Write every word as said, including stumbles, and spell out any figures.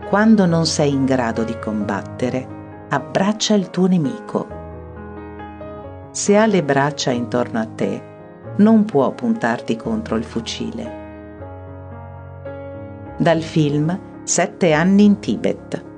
Quando non sei in grado di combattere, abbraccia il tuo nemico. Se ha le braccia intorno a te, non può puntarti contro il fucile. Dal film Sette anni in Tibet.